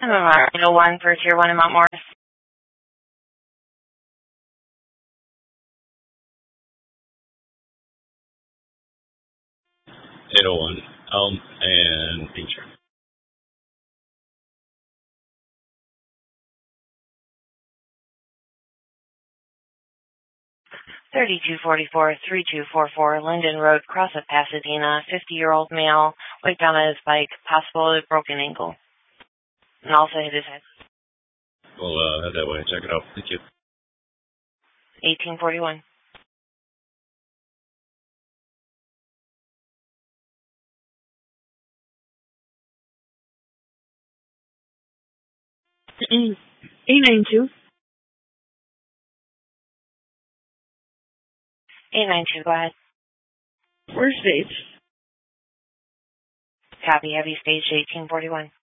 MMR 801 for Tier 1 in Mount Morris. 801 Elm and Beecher. $3244-3244 Linden Road, cross of Pasadena. 50-year-old male, wiped down on his bike, possible broken ankle, and also hit his head. We'll head that way. Check it out. Thank you. 1841. $892. 892, go ahead. First stage. Copy, heavy stage 1841.